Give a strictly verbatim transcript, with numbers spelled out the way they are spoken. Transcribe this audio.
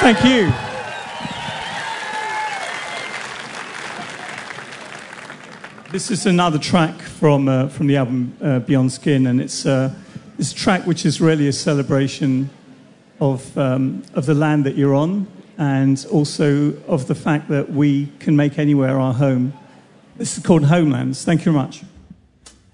Thank you. This is another track from uh, from the album uh, Beyond Skin, and it's uh, this track which is really a celebration of um, of the land that you're on, and also of the fact that we can make anywhere our home. This is called Homelands. Thank you very much.